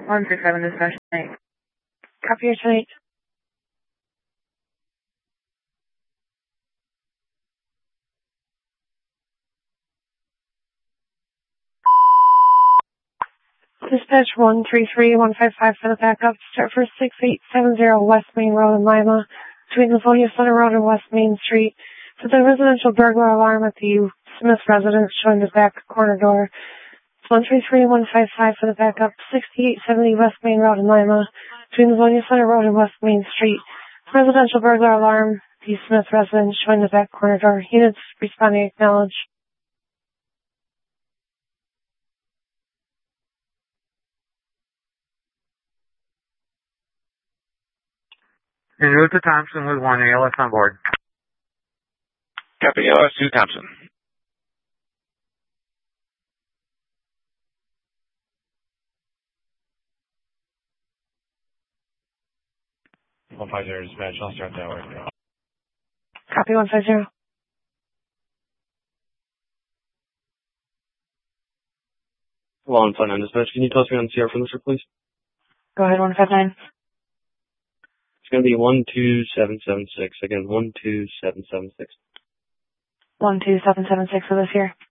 137 dispatch tonight. Copy your tonight. Dispatch 133155 for the backup. Start for 6870 West Main Road in Lima, between Livonia Center Road and West Main Street. For the residential burglar alarm at the Smith residence showing the back corner door. 133155 for the backup. 6870 West Main Road in Lima, between Livonia Center Road and West Main Street. Residential burglar alarm, the Smith residence showing the back corner door. Units responding acknowledge. En route to Thompson with 1 ALS on board. Copy, ALS 2 Thompson. Dispatch, I'll start that way. Copy 150. Law and Fun Dispatch, can you toss me on CR for this, please? Go ahead, 159. It's going to be 12776. Again, 12776. 12776 for this here.